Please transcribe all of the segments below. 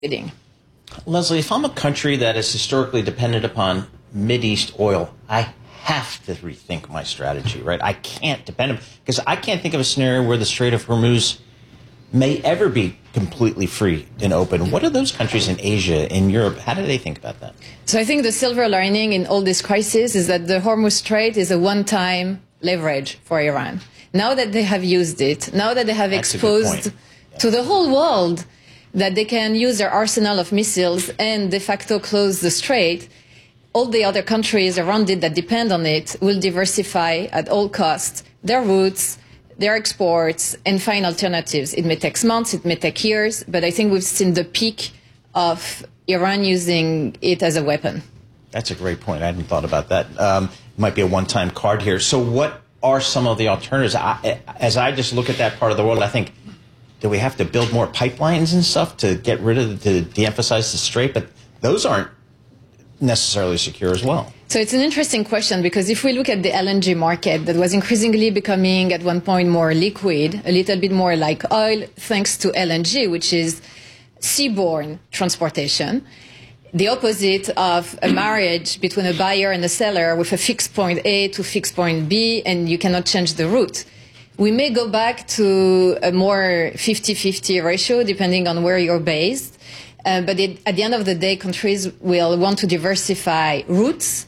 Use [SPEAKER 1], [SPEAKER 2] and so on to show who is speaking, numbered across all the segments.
[SPEAKER 1] Leslie, if I'm a country that is historically dependent upon Mideast oil, I have to rethink my strategy, right? I can't depend on, because I can't think of a scenario where the Strait of Hormuz may ever be completely free and open. What are those countries in Asia, in Europe, how do they think about that?
[SPEAKER 2] So I think the silver lining in all this crisis is that the Hormuz Strait is a one-time leverage for Iran. Now that they have used it, now that they have exposed to the whole world that they can use their arsenal of missiles and de facto close the strait, all the other countries around it that depend on it will diversify at all costs their routes, their exports, and find alternatives. It may take months, it may take years, but I think we've seen the peak of Iran using it as a weapon.
[SPEAKER 1] That's a great point. I hadn't thought about that. It might be a one-time card here. So what are some of the alternatives? As I just look at that part of the world, I think, do we have to build more pipelines and stuff to get rid of, to de-emphasize the strait? But those aren't necessarily secure as well.
[SPEAKER 2] So it's an interesting question, because if we look at the LNG market that was increasingly becoming at one point more liquid, a little bit more like oil, thanks to LNG, which is seaborne transportation, the opposite of a marriage between a buyer and a seller with a fixed point A to fixed point B, and you cannot change the route. We may go back to a more 50-50 ratio, depending on where you're based. But at the end of the day, countries will want to diversify routes,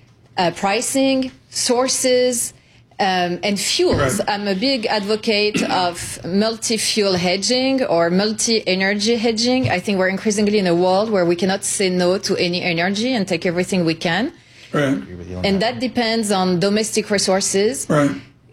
[SPEAKER 2] pricing, sources, and fuels. Right. I'm a big advocate of multi-fuel hedging or multi-energy hedging. I think we're increasingly in a world where we cannot say no to any energy and take everything we can.
[SPEAKER 3] Right.
[SPEAKER 2] And that depends on domestic resources.
[SPEAKER 3] Right.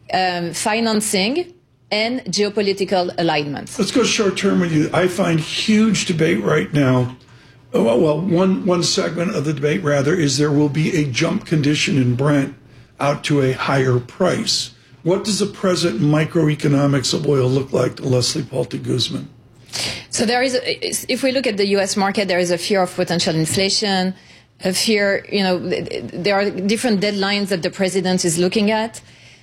[SPEAKER 2] Financing and geopolitical alignment.
[SPEAKER 3] Let's go short term with you. I find huge debate right now. Well, one segment of the debate, rather, is there will be a jump condition in Brent out to a higher price. What does the present microeconomics of oil look like to Leslie Palti Guzman?
[SPEAKER 2] So there is, if we look at the U.S. market, there is a fear of potential inflation, a fear, there are different deadlines that the president is looking at.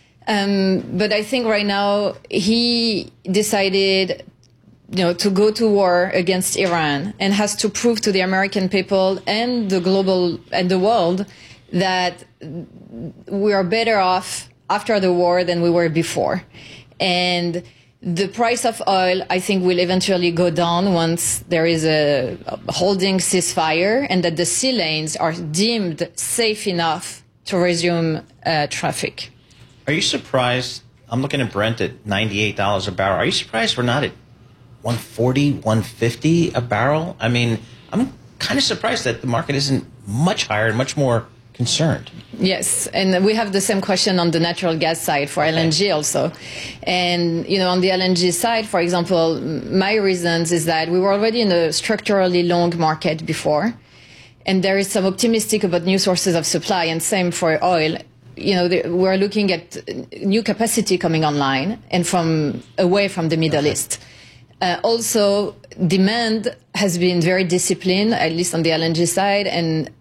[SPEAKER 2] But I think right now he decided, to go to war against Iran and has to prove to the American people and the global and the world that we are better off after the war than we were before. And the price of oil, I think, will eventually go down once there is a holding ceasefire and that the sea lanes are deemed safe enough to resume traffic.
[SPEAKER 1] Are you surprised? I'm looking at Brent at $98 a barrel. Are you surprised we're not at 140, 150 a barrel? I mean, I'm kind of surprised that the market isn't much higher and much more concerned.
[SPEAKER 2] Yes, and we have the same question on the natural gas side for LNG also. And, on the LNG side, for example, my reasons is that we were already in a structurally long market before, and there is some optimistic about new sources of supply, and same for oil. We're looking at new capacity coming online and away from the Middle East. Also, demand has been very disciplined, at least on the LNG side, and,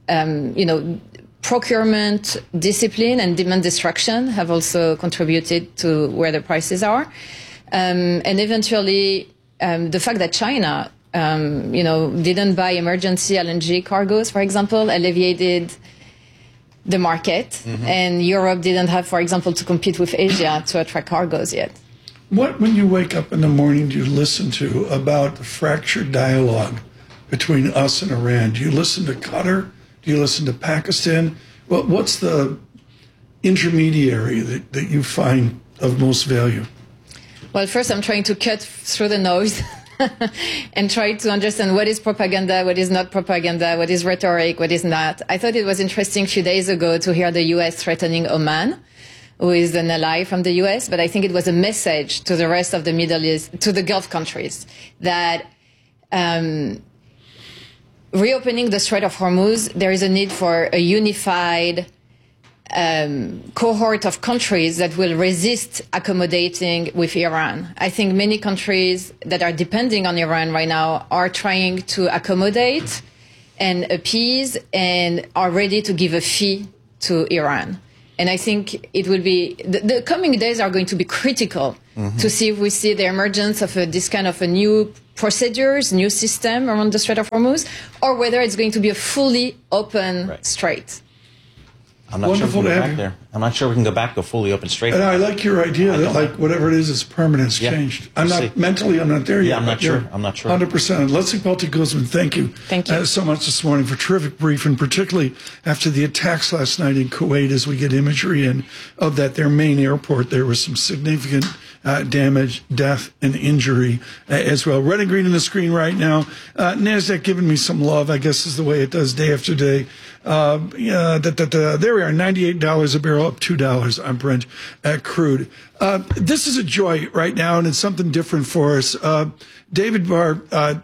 [SPEAKER 2] procurement discipline and demand destruction have also contributed to where the prices are. And eventually, the fact that China, didn't buy emergency LNG cargoes, for example, alleviated the market, and Europe didn't have, for example, to compete with Asia to attract cargoes yet.
[SPEAKER 3] What, when you wake up in the morning, do you listen to about the fractured dialogue between us and Iran? Do you listen to Qatar? Do you listen to Pakistan? What's the intermediary that you find of most value?
[SPEAKER 2] Well, first, I'm trying to cut through the noise and try to understand what is propaganda, what is not propaganda, what is rhetoric, what is not. I thought it was interesting a few days ago to hear the U.S. threatening Oman, who is an ally from the U.S., but I think it was a message to the rest of the Middle East, to the Gulf countries, that reopening the Strait of Hormuz, there is a need for a unified cohort of countries that will resist accommodating with Iran. I think many countries that are depending on Iran right now are trying to accommodate and appease and are ready to give a fee to Iran. And I think it will be, the coming days are going to be critical to see if we see the emergence of this kind of a new procedures, new system around the Strait of Hormuz, or whether it's going to be a fully open strait.
[SPEAKER 1] I'm not sure we can go back there. I'm not sure we can go back to a fully open strait.
[SPEAKER 3] And I like your idea that like whatever it is permanent, it's changed. I'm not there yet.
[SPEAKER 1] I'm not sure.
[SPEAKER 3] 100%. Leslie Peltier-Guzman, thank you.
[SPEAKER 2] Thank you
[SPEAKER 3] So much this morning for a terrific briefing, particularly after the attacks last night in Kuwait. As we get imagery in of that, their main airport, there was some significant damage, death, and injury as well. Red and green on the screen right now. NASDAQ giving me some love, I guess is the way it does day after day. There we are, $98 a barrel, up $2 on Brent crude. This is a joy right now, and it's something different for us. David Barr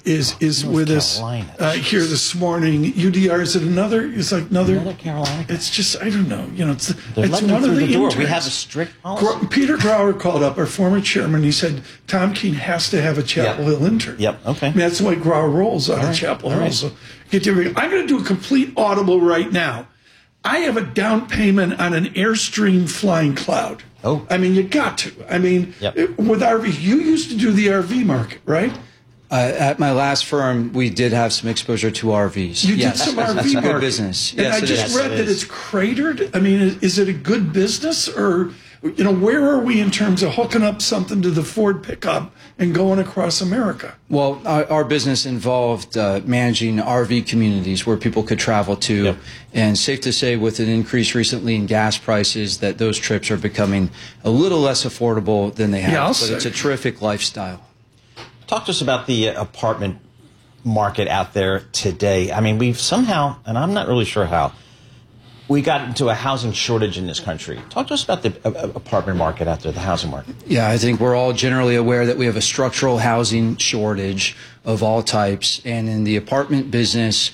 [SPEAKER 3] is with us here this morning. UDR, is it another? It's like another
[SPEAKER 1] Carolina.
[SPEAKER 3] It's just, I don't know. It's
[SPEAKER 1] one of the door. We have a strict policy.
[SPEAKER 3] Peter Grauer called up, our former chairman. He said Tom Keene has to have a Chapel Hill intern.
[SPEAKER 1] Yep. Okay.
[SPEAKER 3] I mean, that's the way Grauer rolls out of Chapel Hill. So I'm going to do a complete audible right now. I have a down payment on an Airstream Flying Cloud.
[SPEAKER 1] Oh.
[SPEAKER 3] I mean, you got to. I mean, with RV, you used to do the RV market, right?
[SPEAKER 4] At my last firm, we did have some exposure to RVs.
[SPEAKER 3] You did some RV
[SPEAKER 4] That's a
[SPEAKER 3] market.
[SPEAKER 4] good business.
[SPEAKER 3] And
[SPEAKER 4] yes,
[SPEAKER 3] I just read that it's cratered. I mean, is it a good business, or where are we in terms of hooking up something to the Ford pickup and going across America?
[SPEAKER 4] Well, our business involved managing RV communities where people could travel to.
[SPEAKER 1] Yep.
[SPEAKER 4] And safe to say, with an increase recently in gas prices, that those trips are becoming a little less affordable than they have. But it's a terrific lifestyle.
[SPEAKER 1] Talk to us about the apartment market out there today. I mean, we've somehow, and I'm not really sure how, we got into a housing shortage in this country. Talk to us about the apartment market out there, the housing market.
[SPEAKER 4] Yeah, I think we're all generally aware that we have a structural housing shortage of all types. And in the apartment business,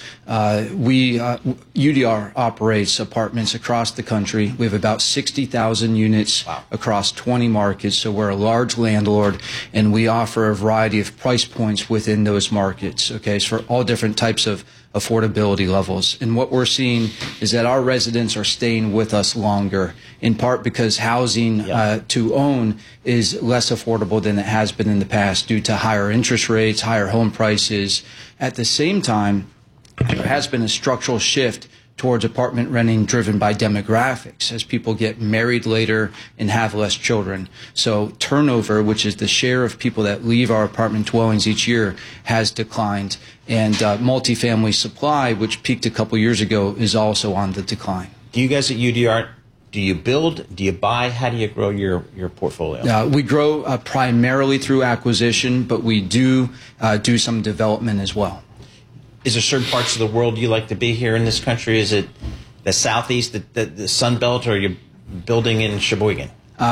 [SPEAKER 4] UDR operates apartments across the country. We have about 60,000 units across 20 markets. So we're a large landlord, and we offer a variety of price points within those markets. Okay, so for all different types of affordability levels. And what we're seeing is that our residents are staying with us longer, in part because housing to own is less affordable than it has been in the past due to higher interest rates, higher home prices. At the same time, there has been a structural shift towards apartment renting driven by demographics as people get married later and have less children. So turnover, which is the share of people that leave our apartment dwellings each year, has declined. And multifamily supply, which peaked a couple years ago, is also on the decline.
[SPEAKER 1] Do you guys at UDR, do you build? Do you buy? How do you grow your portfolio?
[SPEAKER 4] We grow primarily through acquisition, but we do some development as well.
[SPEAKER 1] Is there certain parts of the world you like to be here in this country? Is it the Southeast, the Sun Belt, or are you building in Sheboygan?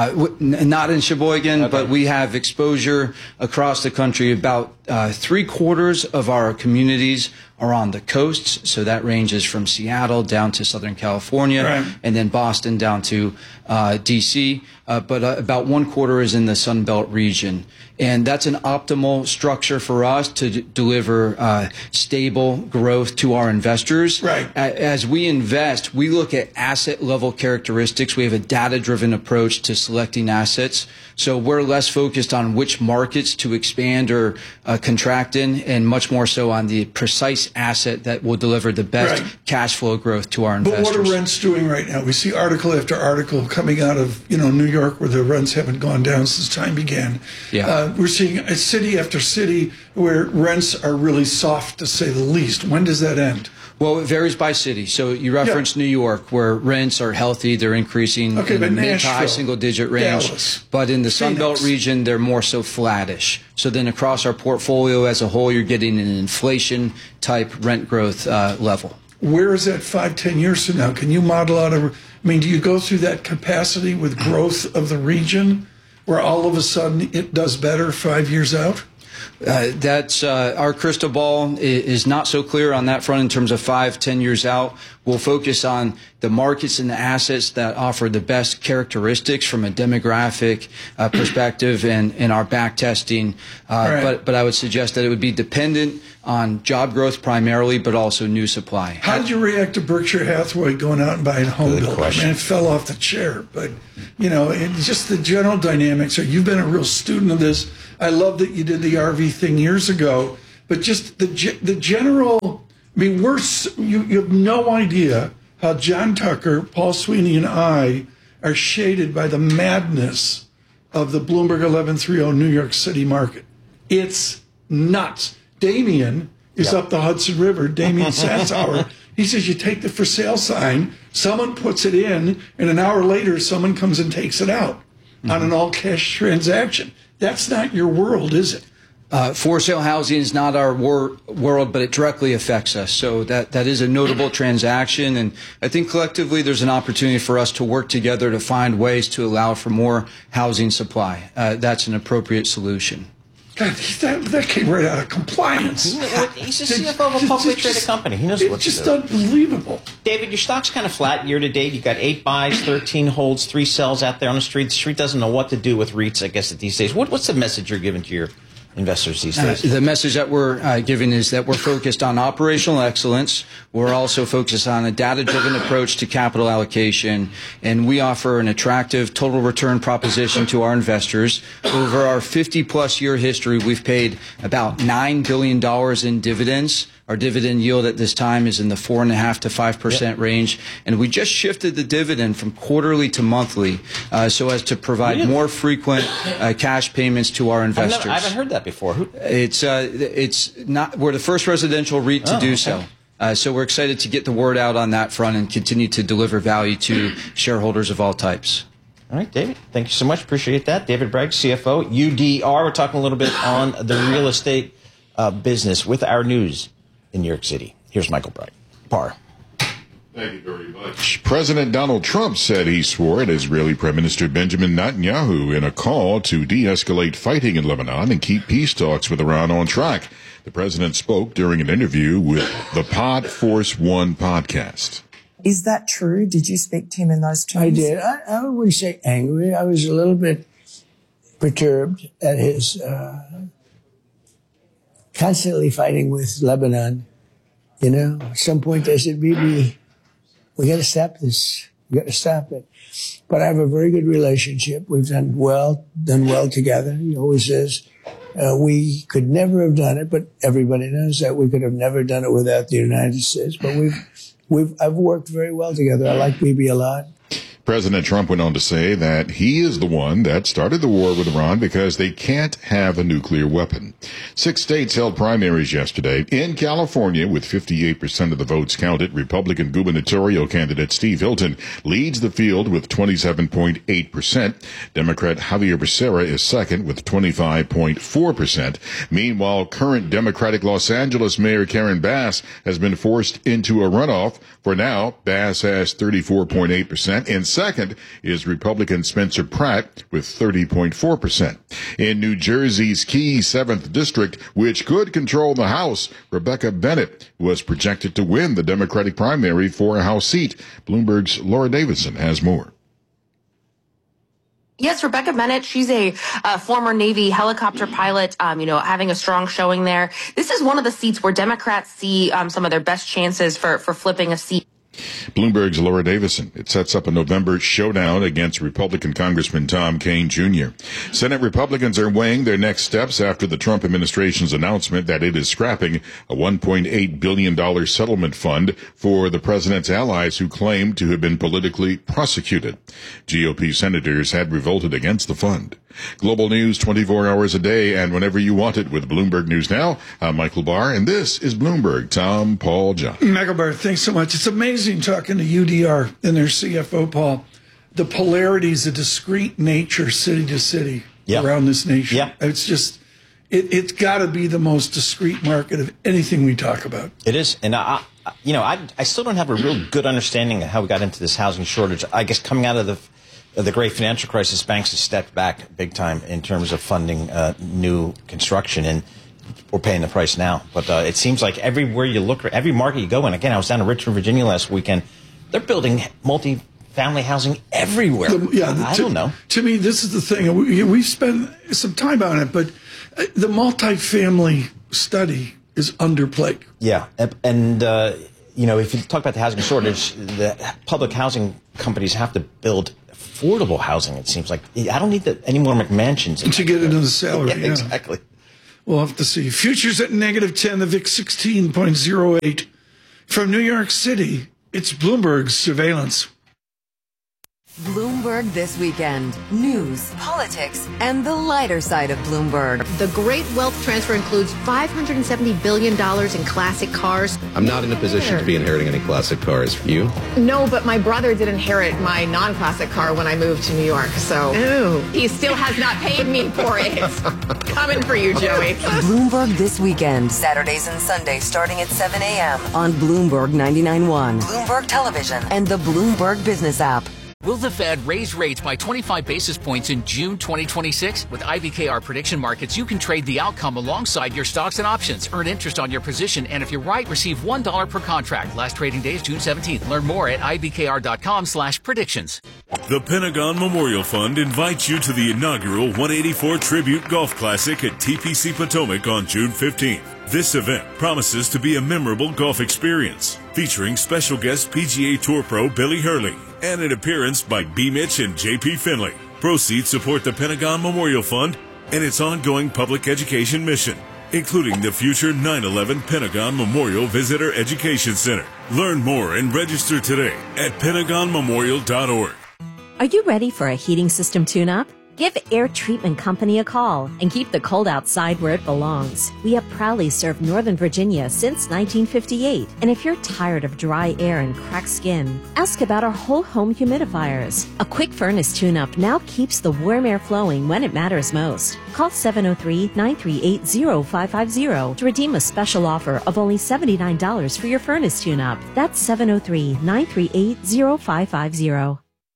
[SPEAKER 4] Not in Sheboygan, but we have exposure across the country. About 3/4 of our communities are on the coasts, so that ranges from Seattle down to Southern California, and then Boston down to D.C., but about 1/4 is in the Sun Belt region. And that's an optimal structure for us to deliver stable growth to our investors.
[SPEAKER 3] Right.
[SPEAKER 4] As we invest, we look at asset level characteristics. We have a data-driven approach to selecting assets. So we're less focused on which markets to expand or contract in, and much more so on the precise asset that will deliver the best cash flow growth to our investors.
[SPEAKER 3] But what are rents doing right now? We see article after article coming out of New York, where the rents haven't gone down since time began. We're seeing a city after city where rents are really soft, to say the least. When does that end?
[SPEAKER 4] Well, it varies by city. So you referenced New York, where rents are healthy. They're increasing in the mid to high single-digit range.
[SPEAKER 3] Dallas,
[SPEAKER 4] but in the Sun Belt region, they're more so flattish. So then across our portfolio as a whole, you're getting an inflation-type rent growth level.
[SPEAKER 3] Where is that 5-10 years from now? Can you model out do you go through that capacity with growth of the region, where all of a sudden it does better 5 years out?
[SPEAKER 4] That's our crystal ball is not so clear on that front in terms of 5-10 years out. We'll focus on the markets and the assets that offer the best characteristics from a demographic perspective and in our back testing. But I would suggest that it would be dependent on job growth primarily, but also new supply.
[SPEAKER 3] How did you react to Berkshire Hathaway going out and buying home builders? Man, it fell off the chair. But, it's just the general dynamics. You've been a real student of this. I love that you did the RV thing years ago. But just the general, you have no idea how John Tucker, Paul Sweeney, and I are shaded by the madness of the Bloomberg 1130 New York City market. It's nuts. Damien is up the Hudson River, Damien Sansauer. He says you take the for sale sign, someone puts it in, and an hour later someone comes and takes it out on an all-cash transaction. That's not your world, is it?
[SPEAKER 4] For sale housing is not our world, but it directly affects us. So that is a notable transaction. And I think collectively there's an opportunity for us to work together to find ways to allow for more housing supply. That's an appropriate solution.
[SPEAKER 3] God, that came right out of compliance.
[SPEAKER 1] He's the CFO of a publicly traded company. He knows what to do. It's just unbelievable. David, your stock's kind of flat year to date. You've got 8 buys, 13 holds, 3 sells out there on the street. The street doesn't know what to do with REITs, I guess, these days. What's the message you're giving to your investors these days?
[SPEAKER 4] The message that we're giving is that we're focused on operational excellence. We're also focused on a data-driven approach to capital allocation, and we offer an attractive total return proposition to our investors. Over our 50-plus year history, we've paid about $9 billion in dividends. Our dividend yield at this time is in the 4.5% to 5% range, and we just shifted the dividend from quarterly to monthly so as to provide more frequent cash payments to our investors.
[SPEAKER 1] I haven't heard that before.
[SPEAKER 4] It's not. We're the first residential REIT to do so. So we're excited to get the word out on that front and continue to deliver value to shareholders of all types.
[SPEAKER 1] All right, David, thank you so much. Appreciate that. David Bragg, CFO, UDR. We're talking a little bit on the real estate business with our news in New York City. Here's Michael Barr.
[SPEAKER 5] Thank you very much. President Donald Trump said he swore at Israeli Prime Minister Benjamin Netanyahu in a call to de-escalate fighting in Lebanon and keep peace talks with Iran on track. The president spoke during an interview with the Pod Force One podcast.
[SPEAKER 6] Is that true? Did you speak to him in those terms?
[SPEAKER 7] I did. I wouldn't say angry. I was a little bit perturbed at his constantly fighting with Lebanon. At some point I said, Bibi, we got to stop this. We got to stop it. But I have a very good relationship. We've done well together. He always says, we could never have done it, but everybody knows that we could have never done it without the United States. But I've worked very well together. I like Bibi a lot.
[SPEAKER 5] President Trump went on to say that he is the one that started the war with Iran because they can't have a nuclear weapon. 6 states held primaries yesterday. In California, with 58% of the votes counted, Republican gubernatorial candidate Steve Hilton leads the field with 27.8%. Democrat Javier Becerra is second with 25.4%. Meanwhile, current Democratic Los Angeles Mayor Karen Bass has been forced into a runoff. For now, Bass has 34.8%, and second is Republican Spencer Pratt with 30.4%. In New Jersey's key 7th district, which could control the House, Rebecca Bennett was projected to win the Democratic primary for a House seat. Bloomberg's Laura Davidson has more.
[SPEAKER 8] Yes, Rebecca Bennett, she's a former Navy helicopter pilot, having a strong showing there. This is one of the seats where Democrats see some of their best chances for flipping a seat.
[SPEAKER 5] Bloomberg's Laura Davison. It sets up a November showdown against Republican Congressman Tom Kean Jr. Senate Republicans are weighing their next steps after the Trump administration's announcement that it is scrapping a $1.8 billion settlement fund for the president's allies who claim to have been politically prosecuted. GOP senators had revolted against the fund. Global news 24 hours a day and whenever you want it with Bloomberg News Now. I'm Michael Barr, and this is Bloomberg. Tom, Paul, John.
[SPEAKER 3] Michael Barr, thanks so much. It's amazing talking to UDR and their CFO, Paul. The polarities, the discrete nature, city to city around this nation. Yeah. It's just, it's got to be the most discrete market of anything we talk about.
[SPEAKER 1] It is. And, I still don't have a real good understanding of how we got into this housing shortage. I guess coming out of the great financial crisis, banks have stepped back big time in terms of funding new construction, and we're paying the price now. But it seems like everywhere you look, every market you go in, again, I was down in Richmond, Virginia last weekend, they're building multi-family housing everywhere. I don't know.
[SPEAKER 3] To me, this is the thing. We've spent some time on it, but the multi-family study is underplayed.
[SPEAKER 1] Yeah, and if you talk about the housing shortage, the public housing companies have to build affordable housing, it seems like. I don't need any more McMansions.
[SPEAKER 3] To get into the salary.
[SPEAKER 1] Yeah, exactly.
[SPEAKER 3] We'll have to see. Futures at -10, the VIX 16.08. From New York City, it's Bloomberg's surveillance.
[SPEAKER 9] Bloomberg This Weekend. News, politics, and the lighter side of Bloomberg.
[SPEAKER 10] The great wealth transfer includes $570 billion in classic cars.
[SPEAKER 11] I'm not in a position to be inheriting any classic cars. You?
[SPEAKER 10] No, but my brother did inherit my non-classic car when I moved to New York, so... Ooh. He still has not paid me for it. Coming for you, Joey.
[SPEAKER 9] Bloomberg This Weekend. Saturdays and Sundays starting at 7 a.m. on Bloomberg 99.1, Bloomberg Television, and the Bloomberg Business app.
[SPEAKER 12] Will the Fed raise rates by 25 basis points in June 2026? With IBKR Prediction Markets, you can trade the outcome alongside your stocks and options. Earn interest on your position, and if you're right, receive $1 per contract. Last trading day is June 17th. Learn more at ibkr.com/predictions.
[SPEAKER 13] The Pentagon Memorial Fund invites you to the inaugural 184 Tribute Golf Classic at TPC Potomac on June 15th. This event promises to be a memorable golf experience, featuring special guest PGA Tour pro Billy Hurley and an appearance by B. Mitch and J.P. Finley. Proceeds support the Pentagon Memorial Fund and its ongoing public education mission, including the future 9/11 Pentagon Memorial Visitor Education Center. Learn more and register today at PentagonMemorial.org.
[SPEAKER 14] Are you ready for a heating system tune-up? Give Air Treatment Company a call and keep the cold outside where it belongs. We have proudly served Northern Virginia since 1958. And if you're tired of dry air and cracked skin, ask about our whole home humidifiers. A quick furnace tune-up now keeps the warm air flowing when it matters most. Call 703-938-0550 to redeem a special offer of only $79 for your furnace tune-up. That's 703-938-0550.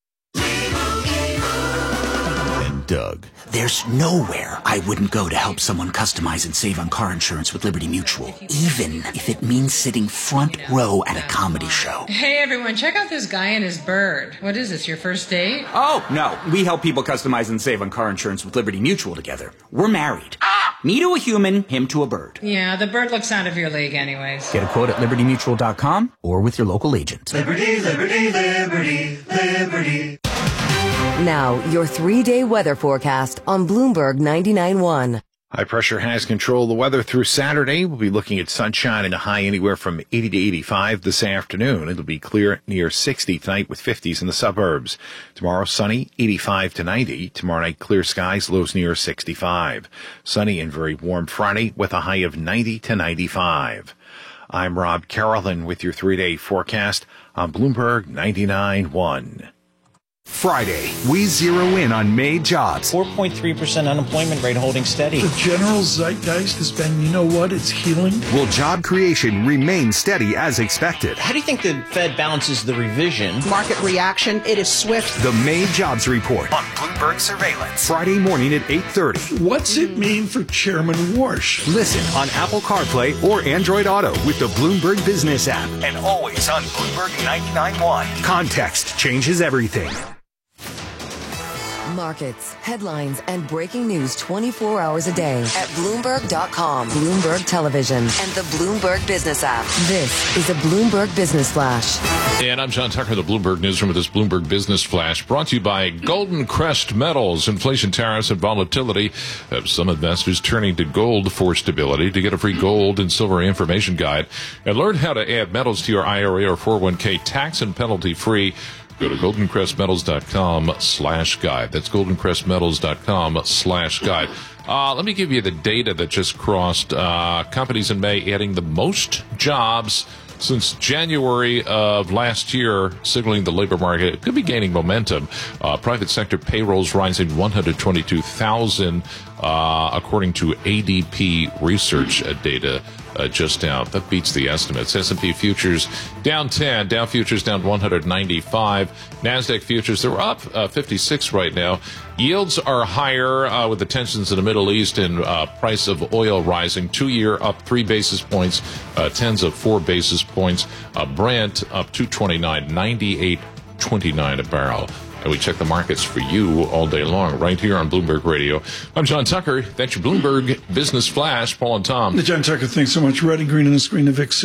[SPEAKER 15] Doug. There's nowhere I wouldn't go to help someone customize and save on car insurance with Liberty Mutual, even if it means sitting front row at a comedy show.
[SPEAKER 16] Hey everyone, check out this guy and his bird. What is this, your first date?
[SPEAKER 17] Oh, no. We help people customize and save on car insurance with Liberty Mutual together. We're married. Me to a human, him to a bird.
[SPEAKER 16] Yeah, the bird looks out of your league anyways.
[SPEAKER 17] Get a quote at LibertyMutual.com or with your local agent.
[SPEAKER 18] Liberty, liberty, liberty, liberty.
[SPEAKER 9] Now, your 3-day weather forecast on Bloomberg 99.1.
[SPEAKER 19] High pressure has control of the weather through Saturday. We'll be looking at sunshine and a high anywhere from 80 to 85 this afternoon. It'll be clear near 60 tonight with 50s in the suburbs. Tomorrow, sunny, 85 to 90. Tomorrow night, clear skies, lows near 65. Sunny and very warm Friday with a high of 90 to 95. I'm Rob Carolyn with your 3-day forecast on Bloomberg 99.1.
[SPEAKER 20] Friday, we zero in on May jobs.
[SPEAKER 1] 4.3% unemployment rate holding steady.
[SPEAKER 3] The general zeitgeist has been, you know what, it's healing.
[SPEAKER 20] Will job creation remain steady as expected?
[SPEAKER 1] How do you think the Fed balances the revision?
[SPEAKER 21] Market reaction, it is swift.
[SPEAKER 20] The May jobs report
[SPEAKER 15] on Bloomberg Surveillance.
[SPEAKER 20] Friday morning at 8:30.
[SPEAKER 3] What's it mean for Chairman Warsh?
[SPEAKER 20] Listen on Apple CarPlay or Android Auto with the Bloomberg Business app.
[SPEAKER 15] And always on Bloomberg 99.1.
[SPEAKER 20] Context changes everything.
[SPEAKER 9] Markets, headlines, and breaking news 24 hours a day at Bloomberg.com, Bloomberg Television, and the Bloomberg Business app. This is a Bloomberg Business Flash.
[SPEAKER 22] And I'm John Tucker, the Bloomberg Newsroom with this Bloomberg Business Flash, brought to you by Golden Crest Metals. Inflation, tariffs, and volatility have some investors turning to gold for stability. To get a free gold and silver information guide and learn how to add metals to your IRA or 401k tax and penalty free, go to goldencrestmetals.com/guide. That's goldencrestmetals.com/guide. Let me give you the data that just crossed. Companies in May adding the most jobs since January of last year, signaling the labor market could be gaining momentum. Private sector payrolls rising 122,000, according to ADP research data. Just down. That beats the estimates. S&P futures down 10. Dow futures down 195. NASDAQ futures, they're up 56 right now. Yields are higher with the tensions in the Middle East and price of oil rising. 2-year up 3 basis points, 10s of 4 basis points. Brent up 229, 98.29 a barrel. and we check the markets for you all day long, right here on Bloomberg Radio. I'm John Tucker. That's your Bloomberg Business Flash. Paul and Tom.
[SPEAKER 3] John Tucker, thanks so much. Red and green on the screen, the VIX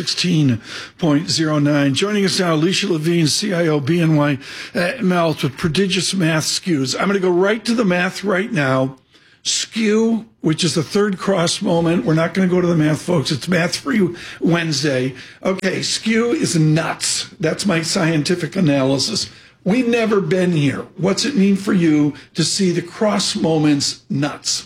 [SPEAKER 3] 16.09. Joining us now, Alicia Levine, CIO, BNY Mellon, with prodigious math skews. I'm going to go right to the math right now. Skew, which is the third cross moment. We're not going to go to the math, folks. It's math-free Wednesday. Okay, skew is nuts. That's my scientific analysis. We've never been here. What's it mean for you to see the cross moments nuts?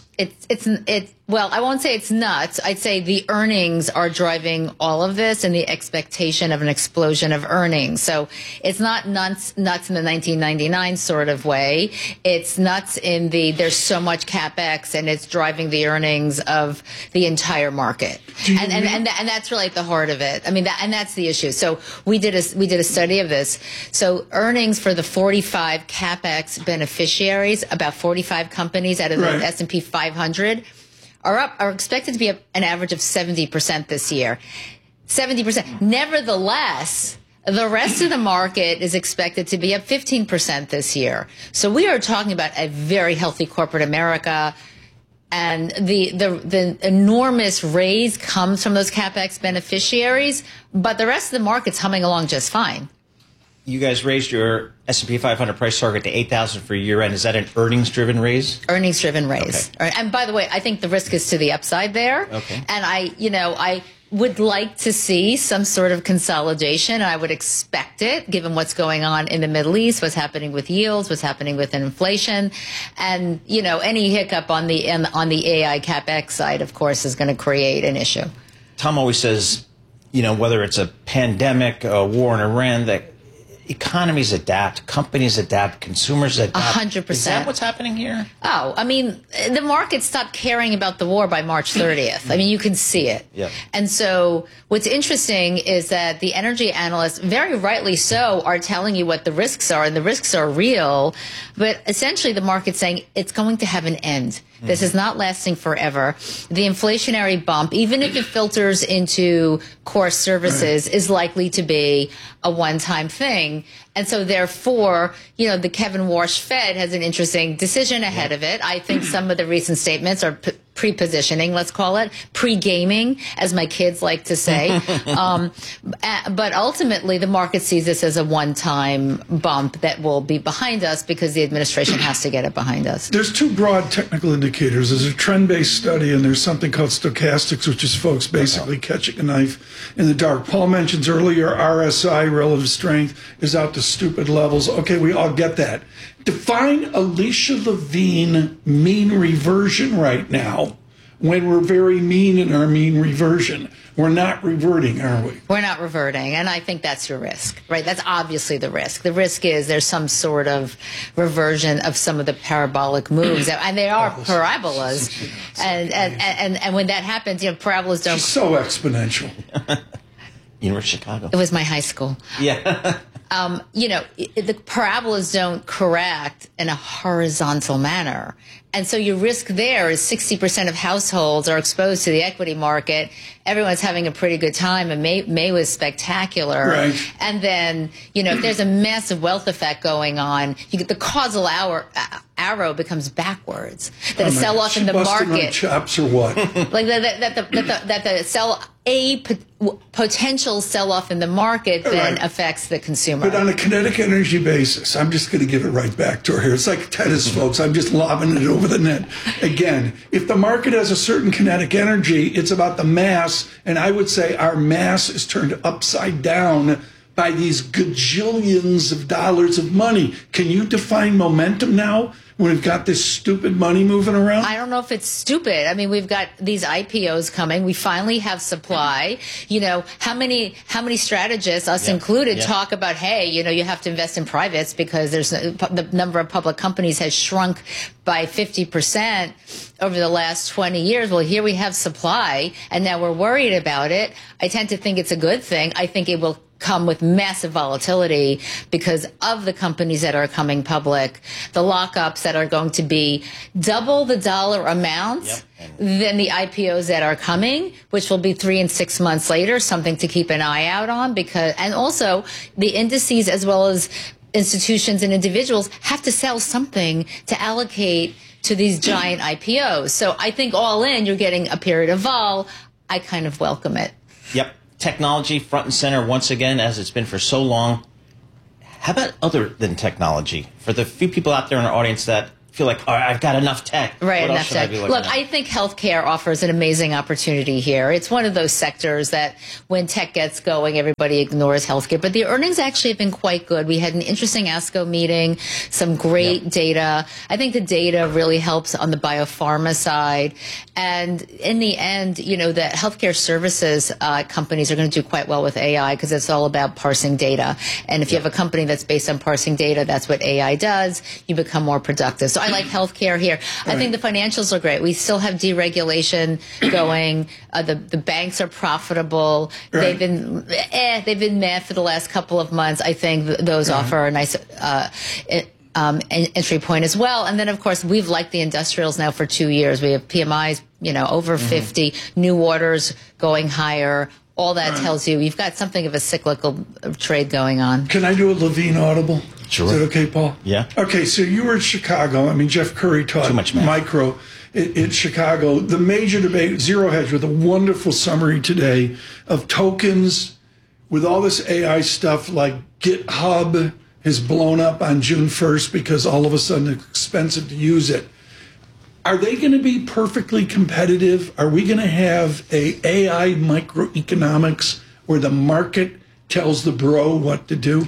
[SPEAKER 2] Well, I won't say it's nuts. I'd say the earnings are driving all of this and the expectation of an explosion of earnings. So it's not nuts in the 1999 sort of way. It's nuts in there's so much CapEx and it's driving the earnings of the entire market. And that's really at the heart of it. I mean, that's the issue. So we did a study of this. So earnings for the 45 CapEx beneficiaries, about 45 companies out of the S&P 500, are expected to be up an average of 70% this year. 70%. Nevertheless, the rest of the market is expected to be up 15% this year. So we are talking about a very healthy corporate America. And the enormous raise comes from those CapEx beneficiaries, but the rest of the market's humming along just fine.
[SPEAKER 1] You guys raised your S&P 500 price target to 8,000 for year end. Is that an earnings-driven raise?
[SPEAKER 2] Earnings-driven raise. Okay. And by the way, I think the risk is to the upside there. Okay. And I would like to see some sort of consolidation. I would expect it, given what's going on in the Middle East, what's happening with yields, what's happening with inflation, and any hiccup on the AI CapEx side, of course, is going to create an issue.
[SPEAKER 1] Tom always says, whether it's a pandemic, a war in Iran, that economies adapt, companies adapt, consumers adapt.
[SPEAKER 2] 100%.
[SPEAKER 1] Is that what's happening here?
[SPEAKER 2] Oh, I mean, the market stopped caring about the war by March 30th. I mean, you can see it.
[SPEAKER 1] Yep.
[SPEAKER 2] And so what's interesting is that the energy analysts, very rightly so, are telling you what the risks are, and the risks are real. But essentially the market's saying it's going to have an end. This is not lasting forever. The inflationary bump, even if it filters into core services, is likely to be a one-time thing. And so therefore, the Kevin Warsh Fed has an interesting decision ahead of it. I think some of the recent statements are pre-positioning, let's call it, pre-gaming, as my kids like to say. But ultimately, the market sees this as a one-time bump that will be behind us because the administration has to get it behind us.
[SPEAKER 3] There's two broad technical indicators. There's a trend-based study, and there's something called stochastics, which is folks basically catching a knife in the dark. Paul mentions earlier RSI, relative strength, is out to stupid levels. Okay, we all get that. Define Alicia Levine mean reversion right now when we're very mean in our mean reversion. We're not reverting, are we?
[SPEAKER 2] We're not reverting, and I think that's your risk, right? That's obviously the risk. The risk is there's some sort of reversion of some of the parabolic moves, and they are parabolas. And when that happens, parabolas don't...
[SPEAKER 3] She's so exponential.
[SPEAKER 1] University of Chicago.
[SPEAKER 2] It was my high school.
[SPEAKER 1] Yeah.
[SPEAKER 2] The parabolas don't correct in a horizontal manner. And so your risk there is 60% of households are exposed to the equity market. Everyone's having a pretty good time, and May was spectacular.
[SPEAKER 3] Right.
[SPEAKER 2] And then, if there's a massive wealth effect going on, the causal arrow becomes backwards. That a sell-off in the market.
[SPEAKER 3] Chops or what?
[SPEAKER 2] Like that the potential sell-off in the market then affects the consumer.
[SPEAKER 3] But on a kinetic energy basis, I'm just going to give it right back to her here. It's like tennis, folks. I'm just lobbing it over the net. Again, if the market has a certain kinetic energy, it's about the mass, and I would say our mass is turned upside down by these gajillions of dollars of money. Can you define momentum now when we've got this stupid money moving around?
[SPEAKER 2] I don't know if it's stupid. I mean, we've got these IPOs coming. We finally have supply. How many strategists, us included, talk about, hey, you have to invest in privates because the number of public companies has shrunk by 50% over the last 20 years. Well, here we have supply, and now we're worried about it. I tend to think it's a good thing. I think it will come with massive volatility because of the companies that are coming public, the lockups that are going to be double the dollar amount than the IPOs that are coming, which will be 3 and 6 months later, something to keep an eye out on, and also the indices as well as institutions and individuals have to sell something to allocate to these giant IPOs. So I think all in, you're getting a period of vol. I kind of welcome it.
[SPEAKER 1] Yep. Technology front and center once again, as it's been for so long. How about other than technology? For the few people out there in our audience that feel like, all right, I've got enough tech.
[SPEAKER 2] Right,
[SPEAKER 1] what
[SPEAKER 2] enough
[SPEAKER 1] else should I
[SPEAKER 2] tech.
[SPEAKER 1] be looking
[SPEAKER 2] Look,
[SPEAKER 1] at?
[SPEAKER 2] I think healthcare offers an amazing opportunity here. It's one of those sectors that when tech gets going, everybody ignores healthcare. But the earnings actually have been quite good. We had an interesting ASCO meeting, some great data. I think the data really helps on the biopharma side. And in the end, you know, the healthcare services companies are going to do quite well with AI because it's all about parsing data. And if you have a company that's based on parsing data, that's what AI does. You become more productive. So I like healthcare here. I think the financials are great. We still have deregulation going. The banks are profitable. They've been meh for the last couple of months. I think those offer a nice entry point as well. And then, of course, we've liked the industrials now for 2 years. We have PMIs, you know, over 50, new orders going higher. All that tells you you've got something of a cyclical trade going on.
[SPEAKER 3] Can I do a Levine audible?
[SPEAKER 1] Sure.
[SPEAKER 3] Is that okay, Paul?
[SPEAKER 1] Yeah.
[SPEAKER 3] Okay, so you were in Chicago. I mean, Jeff Curry taught micro in Chicago. The major debate, Zero Hedge, with a wonderful summary today of tokens with all this AI stuff like GitHub has blown up on June 1st because all of a sudden it's expensive to use it. Are they going to be perfectly competitive? Are we going to have a AI microeconomics where the market tells the bro what to do?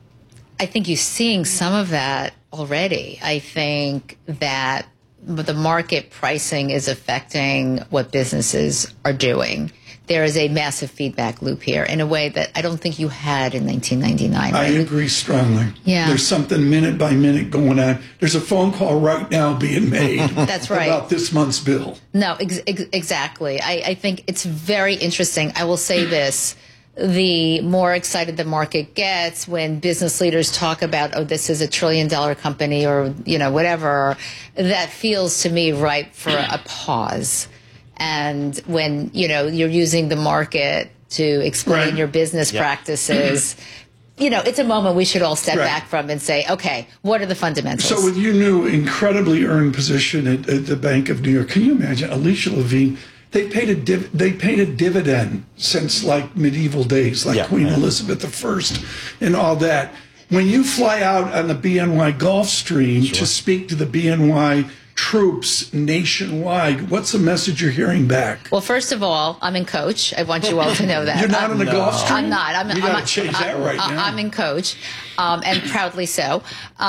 [SPEAKER 2] I think you're seeing some of that already. I think that the market pricing is affecting what businesses are doing. There is a massive feedback loop here in a way that I don't think you had in 1999.
[SPEAKER 3] I agree strongly.
[SPEAKER 2] Yeah.
[SPEAKER 3] There's something minute by minute going on. There's a phone call right now being made
[SPEAKER 2] That's right.
[SPEAKER 3] about this month's bill.
[SPEAKER 2] No, exactly. I think it's very interesting. I will say this. The more excited the market gets when business leaders talk about, oh, this is $1 trillion company or, you know, whatever, that feels to me ripe for a pause. And when, you know, you're using the market to explain your business practices, you know, it's a moment we should all step back from and say, okay, what are the fundamentals?
[SPEAKER 3] So with your new incredibly earned position at the Bank of New York, can you imagine Alicia Levine? They paid a dividend since like medieval days, like Queen Elizabeth I and all that. When you fly out on the BNY Gulfstream to speak to the BNY troops nationwide, what's the message you're hearing back?
[SPEAKER 2] Well, first of all, I'm in coach. I want you all to know that.
[SPEAKER 3] You're not in the Gulfstream?
[SPEAKER 2] I'm not.
[SPEAKER 3] You got to change that right now.
[SPEAKER 2] I'm in coach, and proudly so.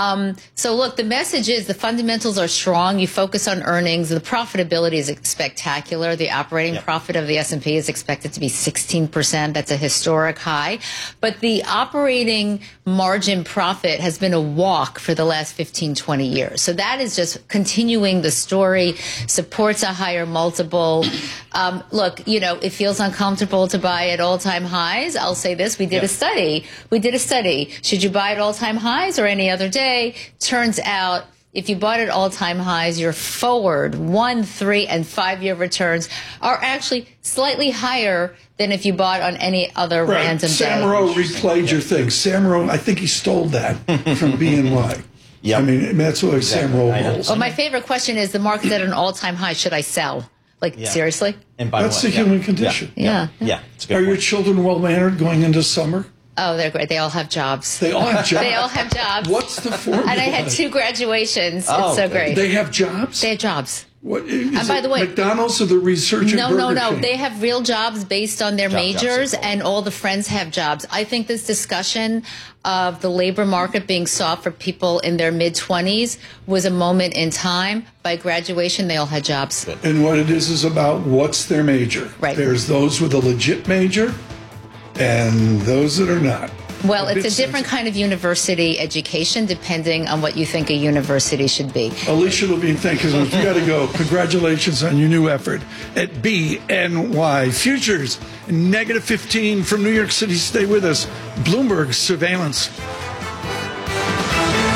[SPEAKER 2] So look, the message is the fundamentals are strong. You focus on earnings. The profitability is spectacular. The operating profit of the S&P is expected to be 16%. That's a historic high. But the operating margin profit has been a walk for the last 15, 20 years. So that is just continuing the story, supports a higher multiple. Look, you know, it feels uncomfortable to buy at all-time highs. I'll say this. We did a study. Should you buy at all-time highs or any other day? Turns out if you bought at all-time highs, your forward 1, 3, and 5-year returns are actually slightly higher than if you bought on any other random day.
[SPEAKER 3] Samro replayed your thing. Samro, I think he stole that from BNY. Yeah, I mean, that's what Sam Roll rolls.
[SPEAKER 2] Well, my favorite question is the market's at an all-time high. Should I sell? Like, seriously?
[SPEAKER 1] And by
[SPEAKER 3] that's the human condition.
[SPEAKER 2] Yeah.
[SPEAKER 3] Are your children well-mannered going into summer?
[SPEAKER 2] Oh, they're great. They all have jobs.
[SPEAKER 3] They all have jobs?
[SPEAKER 2] They all have jobs.
[SPEAKER 3] What's the formula?
[SPEAKER 2] And I had 2 graduations. It's so great.
[SPEAKER 3] They have jobs?
[SPEAKER 2] They have jobs.
[SPEAKER 3] What,
[SPEAKER 2] and by the way,
[SPEAKER 3] McDonald's or the research at Burger King?
[SPEAKER 2] They have real jobs based on their majors, and all the friends have jobs. I think this discussion of the labor market being soft for people in their mid-20s was a moment in time. By graduation, they all had jobs.
[SPEAKER 3] And what it is about what's their major.
[SPEAKER 2] Right.
[SPEAKER 3] There's those with a legit major and those that are not.
[SPEAKER 2] Well, it's a different kind of university education depending on what you think a university should be.
[SPEAKER 3] Alicia Levine, thank you so much. You got to go. Congratulations on your new effort at BNY Futures. Negative 15 from New York City. Stay with us. Bloomberg Surveillance.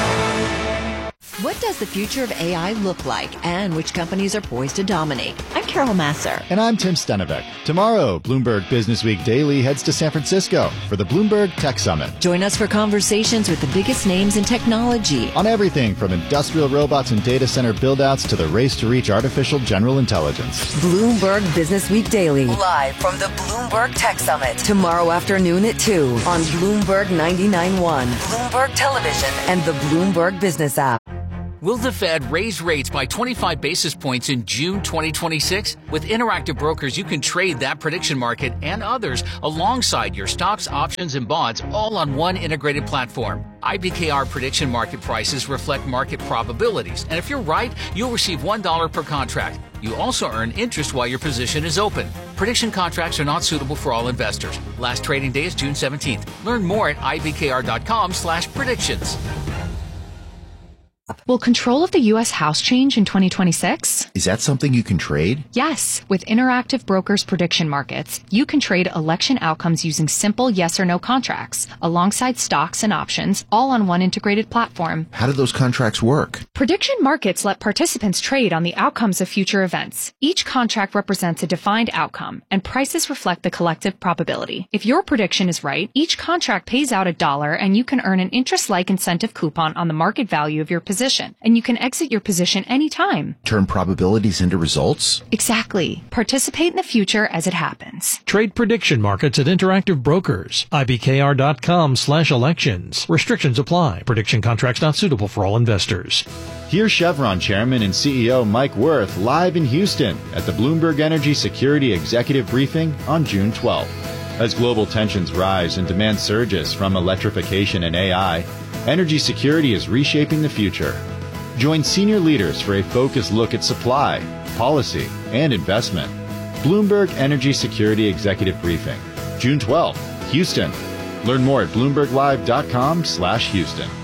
[SPEAKER 9] What does the future of AI look like, and which companies are poised to dominate? I'm
[SPEAKER 4] Carol Masser.
[SPEAKER 6] And I'm Tim Stenevec. Tomorrow, Bloomberg Business Week Daily heads to San Francisco for the Bloomberg Tech Summit.
[SPEAKER 9] Join us for conversations with the biggest names in technology.
[SPEAKER 6] On everything from industrial robots and data center build-outs to the race to reach artificial general intelligence.
[SPEAKER 9] Bloomberg Business Week Daily. Live from the Bloomberg Tech Summit. Tomorrow afternoon at 2 on Bloomberg 99.1, Bloomberg Television, and the Bloomberg Business app.
[SPEAKER 12] Will the Fed raise rates by 25 basis points in June 2026? With Interactive Brokers, you can trade that prediction market and others alongside your stocks, options, and bonds all on one integrated platform. IBKR prediction market prices reflect market probabilities, and if you're right, you'll receive $1 per contract. You also earn interest while your position is open. Prediction contracts are not suitable for all investors. Last trading day is June 17th. Learn more at ibkr.com/predictions.
[SPEAKER 23] Will control of the U.S. House change in 2026?
[SPEAKER 24] Is that something you can trade?
[SPEAKER 23] Yes. With Interactive Brokers prediction markets, you can trade election outcomes using simple yes or no contracts, alongside stocks and options, all on one integrated platform.
[SPEAKER 24] How do those contracts work?
[SPEAKER 23] Prediction markets let participants trade on the outcomes of future events. Each contract represents a defined outcome, and prices reflect the collective probability. If your prediction is right, each contract pays out $1, and you can earn an interest-like incentive coupon on the market value of your position, and you can exit your position anytime.
[SPEAKER 24] Turn probabilities into results?
[SPEAKER 23] Exactly. Participate in the future as it happens.
[SPEAKER 25] Trade prediction markets at Interactive Brokers. IBKR.com/elections. Restrictions apply. Prediction contracts not suitable for all investors.
[SPEAKER 6] Here's Chevron Chairman and CEO Mike Wirth live in Houston at the Bloomberg Energy Security Executive Briefing on June 12th. As global tensions rise and demand surges from electrification and AI, energy security is reshaping the future. Join senior leaders for a focused look at supply, policy, and investment. Bloomberg Energy Security Executive Briefing, June 12th, Houston. Learn more at bloomberglive.com/Houston.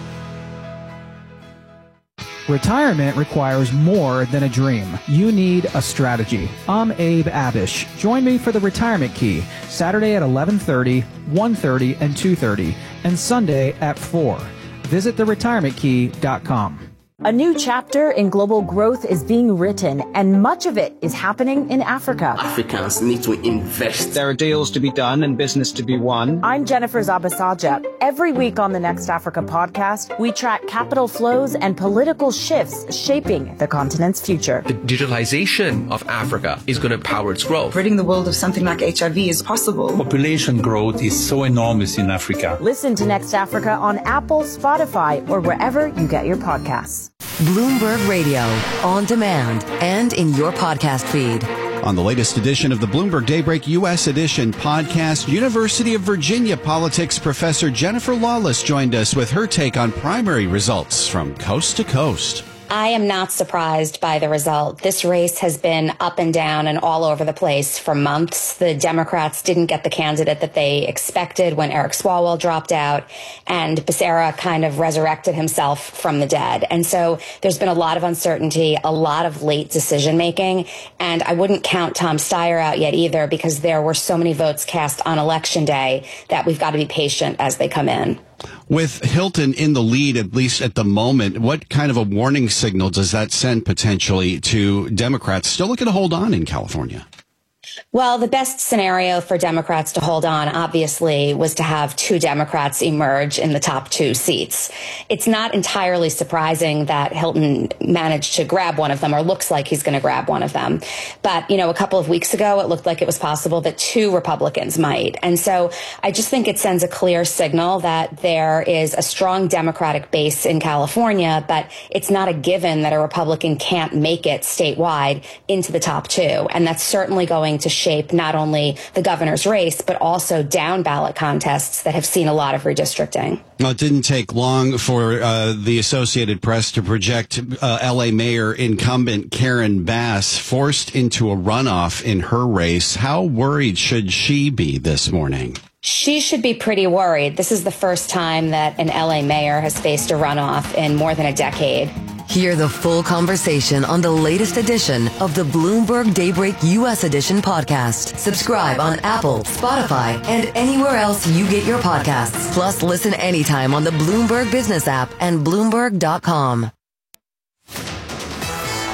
[SPEAKER 26] Retirement requires more than a dream. You need a strategy. I'm Abe Abish. Join me for the Retirement Key, Saturday at 11:30, 1:30, and 2:30, and Sunday at 4. Visit theretirementkey.com.
[SPEAKER 27] A new chapter in global growth is being written, and much of it is happening in Africa.
[SPEAKER 28] Africans need to invest.
[SPEAKER 29] There are deals to be done and business to be won.
[SPEAKER 27] I'm Jennifer Zabasaja. Every week on the Next Africa podcast, we track capital flows and political shifts shaping the continent's future.
[SPEAKER 30] The digitalization of Africa is going to power its growth.
[SPEAKER 31] Ridding the world of something like HIV is possible.
[SPEAKER 32] Population growth is so enormous in Africa.
[SPEAKER 27] Listen to Next Africa on Apple, Spotify, or wherever you get your podcasts.
[SPEAKER 9] Bloomberg Radio, on demand, and in your podcast feed.
[SPEAKER 33] On the latest edition of the Bloomberg Daybreak U.S. Edition podcast, University of Virginia politics professor Jennifer Lawless joined us with her take on primary results from coast to coast.
[SPEAKER 34] I am not surprised by the result. This race has been up and down and all over the place for months. The Democrats didn't get the candidate that they expected when Eric Swalwell dropped out, and Becerra kind of resurrected himself from the dead. And so there's been a lot of uncertainty, a lot of late decision making, and I wouldn't count Tom Steyer out yet either, because there were so many votes cast on Election Day that we've got to be patient as they come in.
[SPEAKER 33] With Hilton in the lead, at least at the moment, what kind of a warning signal does that send potentially to Democrats still looking to hold on in California?
[SPEAKER 34] Well, the best scenario for Democrats to hold on, obviously, was to have two Democrats emerge in the top two seats. It's not entirely surprising that Hilton managed to grab one of them, or looks like he's going to grab one of them. But, you know, a couple of weeks ago, it looked like it was possible that two Republicans might. And so I just think it sends a clear signal that there is a strong Democratic base in California, but it's not a given that a Republican can't make it statewide into the top two. And that's certainly going to shape not only the governor's race, but also down ballot contests that have seen a lot of redistricting.
[SPEAKER 33] Well, it didn't take long for the Associated Press to project L.A. Mayor incumbent Karen Bass forced into a runoff in her race. How worried should she be this morning?
[SPEAKER 34] She should be pretty worried. This is the first time that an L.A. mayor has faced a runoff in more than a decade.
[SPEAKER 9] Hear the full conversation on the latest edition of the Bloomberg Daybreak U.S. Edition podcast. Subscribe on Apple, Spotify, and anywhere else you get your podcasts. Plus, listen anytime on the Bloomberg Business app and Bloomberg.com.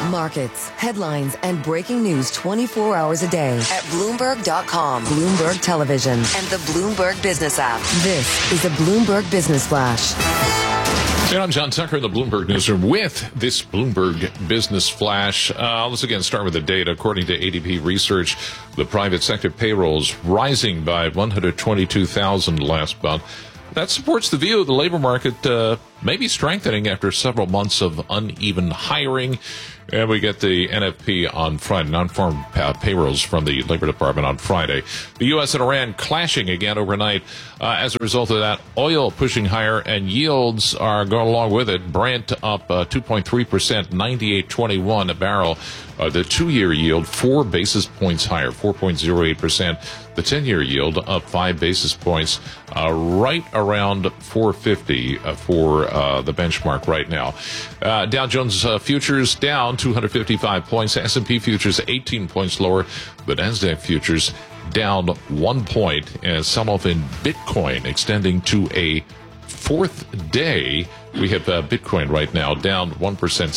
[SPEAKER 9] Markets, headlines, and breaking news 24 hours a day at Bloomberg.com, Bloomberg Television, and the Bloomberg Business app. This is a Bloomberg Business Flash.
[SPEAKER 22] And I'm John Tucker in the Bloomberg Newsroom with this Bloomberg Business Flash. Let's again start with the data. According to ADP Research, the private sector payrolls rising by 122,000 last month. That supports the view of the labor market may be strengthening after several months of uneven hiring. And we get the NFP on Friday, non-farm payrolls from the Labor Department on Friday. The U.S. and Iran clashing again overnight. As a result of that, oil pushing higher and yields are going along with it. Brent up 2.3%, 98.21 a barrel. The 2-year yield 4 basis points higher, 4.08%. The 10-year yield up 5 basis points, right around 450 for the benchmark right now. Dow Jones futures down 255 points. S&P futures 18 points lower. The NASDAQ futures down 1 point. And sell-off in Bitcoin extending to a fourth day. We have Bitcoin right now down 1%,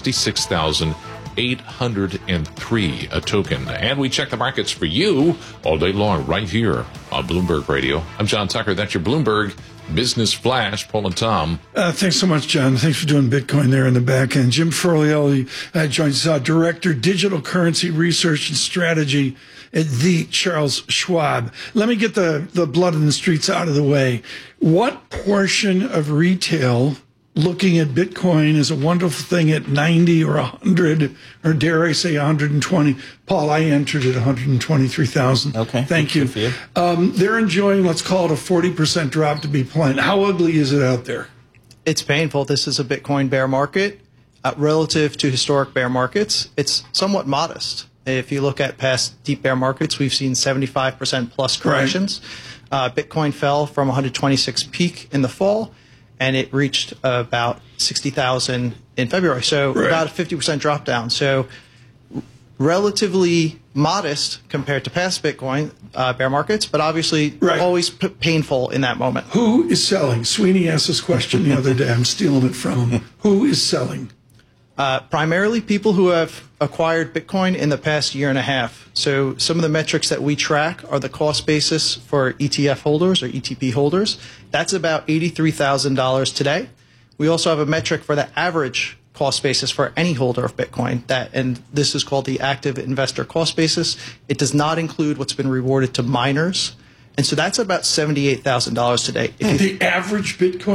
[SPEAKER 22] 66,803 a token. And we check the markets for you all day long right here on Bloomberg Radio. I'm John Tucker. That's your Bloomberg Business Flash. Paul and Tom.
[SPEAKER 3] Thanks so much, John. Thanks for doing Bitcoin there in the back end. Jim Ferrielli joins us, Director, Digital Currency Research and Strategy at the Charles Schwab. Let me get the blood in the streets out of the way. What portion of retail looking at Bitcoin is a wonderful thing at 90 or 100, or dare I say 120. Paul, I entered at 123,000.
[SPEAKER 1] Okay.
[SPEAKER 3] Thank you.
[SPEAKER 1] Good for you.
[SPEAKER 3] They're enjoying, let's call it a 40% drop to be blunt. How ugly is it out there?
[SPEAKER 4] It's painful. This is a Bitcoin bear market. Relative to historic bear markets, it's somewhat modest. If you look at past deep bear markets, we've seen 75% plus corrections. Right. Bitcoin fell from 126 peak in the fall, and it reached about 60,000 in February. So about a 50% drop down. So relatively modest compared to past Bitcoin bear markets, but obviously always painful in that moment.
[SPEAKER 3] Who is selling? Sweeney asked this question the other day. I'm stealing it from him. Who is selling?
[SPEAKER 4] Primarily people who have acquired Bitcoin in the past year and a half. So some of the metrics that we track are the cost basis for ETF holders or ETP holders. That's about $83,000 today. We also have a metric for the average cost basis for any holder of Bitcoin, and this is called the active investor cost basis. It does not include what's been rewarded to miners. And so that's about $78,000 today.
[SPEAKER 3] The average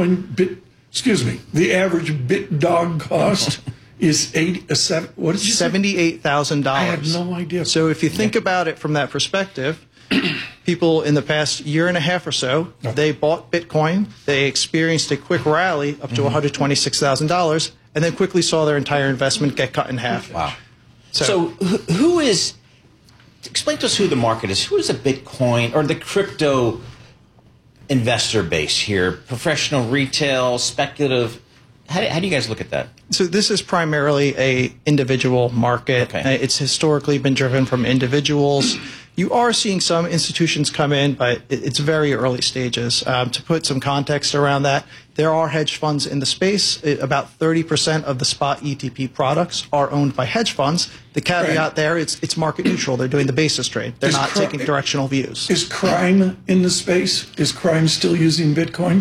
[SPEAKER 3] the average BitDog cost is what did you say?
[SPEAKER 4] $78,000.
[SPEAKER 3] I had no idea.
[SPEAKER 4] So if you think about it from that perspective, people in the past year and a half or so, they bought Bitcoin, they experienced a quick rally up to $126,000, and then quickly saw their entire investment get cut in half.
[SPEAKER 1] Wow. So who is, explain to us who the market is. Who is a Bitcoin or the crypto investor base here? Professional, retail, speculative? How do you guys look at that?
[SPEAKER 4] So this is primarily a individual market. Okay. It's historically been driven from individuals. You are seeing some institutions come in, but it's very early stages. To put some context around that, there are hedge funds in the space. About 30% of the spot ETP products are owned by hedge funds. The caveat there, it's market neutral. They're doing the basis trade. They're not taking directional views.
[SPEAKER 3] Is crime in the space? Is crime still using Bitcoin?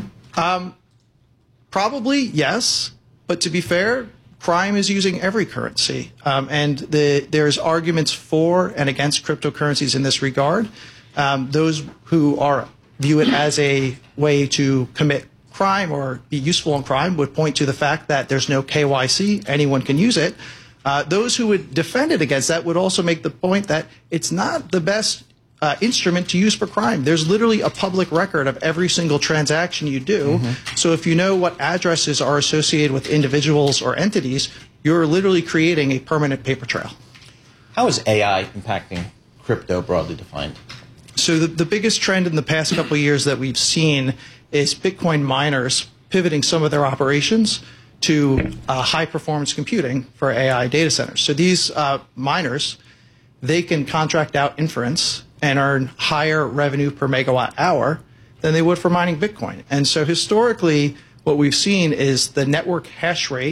[SPEAKER 4] Probably, yes. But to be fair, crime is using every currency. And there's arguments for and against cryptocurrencies in this regard. Those who view it as a way to commit crime or be useful in crime would point to the fact that there's no KYC. Anyone can use it. Those who would defend it against that would also make the point that it's not the best instrument to use for crime. There's literally a public record of every single transaction you do. So if you know what addresses are associated with individuals or entities, you're literally creating a permanent paper trail.
[SPEAKER 1] How is AI impacting crypto broadly defined?
[SPEAKER 4] So the biggest trend in the past couple of years that we've seen is Bitcoin miners pivoting some of their operations to high-performance computing for AI data centers. So these miners, they can contract out inference and earn higher revenue per megawatt hour than they would for mining Bitcoin. And so historically, what we've seen is the network hash rate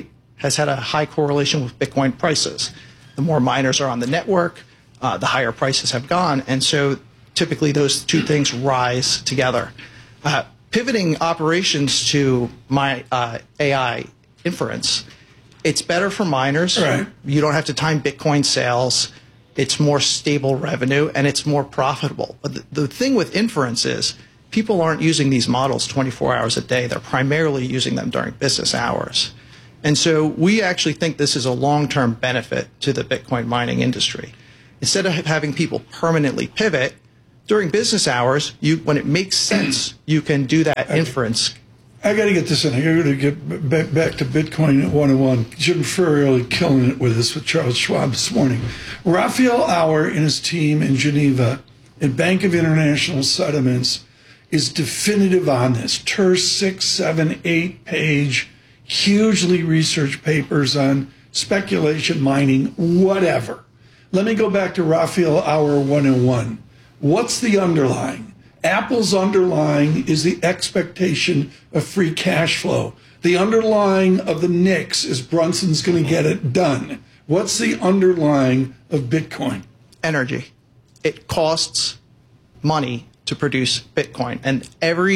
[SPEAKER 4] has had a high correlation with Bitcoin prices. The more miners are on the network, the higher prices have gone. And so typically those two things rise together. Pivoting operations to my AI inference, it's better for miners.
[SPEAKER 3] Right.
[SPEAKER 4] You don't have to time Bitcoin sales. It's more stable revenue, and it's more profitable. But the thing with inference is people aren't using these models 24 hours a day. They're primarily using them during business hours. And so we actually think this is a long-term benefit to the Bitcoin mining industry. Instead of having people permanently pivot, during business hours, when it makes sense, you can do that inference. I
[SPEAKER 3] got to get this in. I got to get back to Bitcoin at 101. Jim Ferrioli killing it with us with Charles Schwab this morning. Raphael Auer and his team in Geneva at Bank of International Settlements is definitive on this. Terse 6, 7, 8 page, hugely researched papers on speculation, mining, whatever. Let me go back to Raphael Auer 101. What's the underlying? Apple's underlying is the expectation of free cash flow. The underlying of the Knicks is Brunson's going to get it done. What's the underlying of Bitcoin?
[SPEAKER 4] Energy. It costs money to produce Bitcoin. And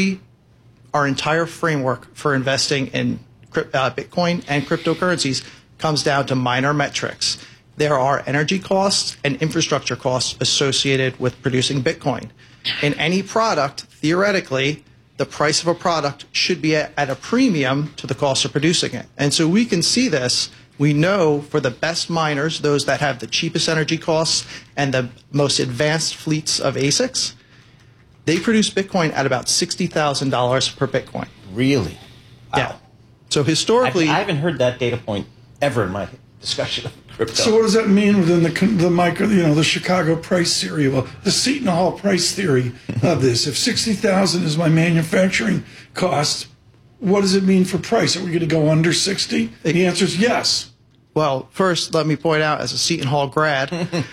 [SPEAKER 4] our entire framework for investing in Bitcoin and cryptocurrencies comes down to minor metrics. There are energy costs and infrastructure costs associated with producing Bitcoin. In any product, theoretically, the price of a product should be at a premium to the cost of producing it. And so we can see this. We know for the best miners, those that have the cheapest energy costs and the most advanced fleets of ASICs, they produce Bitcoin at about $60,000 per Bitcoin.
[SPEAKER 1] Really? Wow.
[SPEAKER 4] Yeah. So historically,
[SPEAKER 1] I haven't heard that data point ever in my discussion of crypto.
[SPEAKER 3] So what does that mean within the Chicago price theory, the Seton Hall price theory of this? If 60,000 is my manufacturing cost, what does it mean for price? Are we going to go under 60? The answer is yes.
[SPEAKER 4] Well, first, let me point out, as a Seton Hall grad,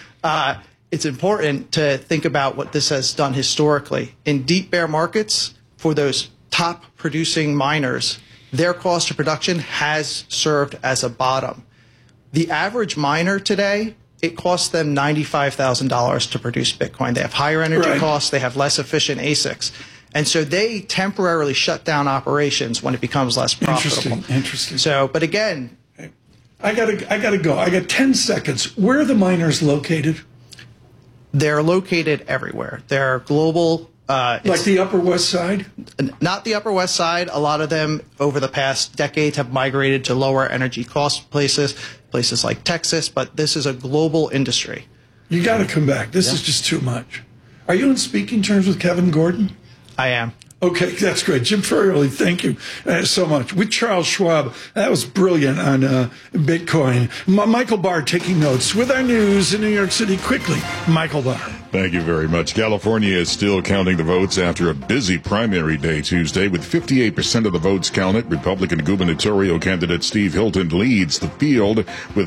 [SPEAKER 4] it's important to think about what this has done historically. In deep bear markets, for those top producing miners, their cost of production has served as a bottom. The average miner today, it costs them $95,000 to produce Bitcoin. They have higher energy costs. They have less efficient ASICs. And so they temporarily shut down operations when it becomes less profitable.
[SPEAKER 3] Interesting.
[SPEAKER 4] So, but again,
[SPEAKER 3] I gotta go. I got 10 seconds. Where are the miners located?
[SPEAKER 4] They're located everywhere. They're global.
[SPEAKER 3] Like the Upper West Side?
[SPEAKER 4] Not the Upper West Side. A lot of them over the past decade have migrated to lower energy cost places like Texas, but this is a global industry.
[SPEAKER 3] You got to come back. This is just too much. Are you in speaking terms with Kevin Gordon?
[SPEAKER 4] I am.
[SPEAKER 3] Okay, that's great. Jim Ferrioli, thank you so much. With Charles Schwab, that was brilliant on Bitcoin. Michael Barr taking notes with our news in New York City quickly. Michael Barr.
[SPEAKER 5] Thank you very much. California is still counting the votes after a busy primary day Tuesday. With 58% of the votes counted, Republican gubernatorial candidate Steve Hilton leads the field with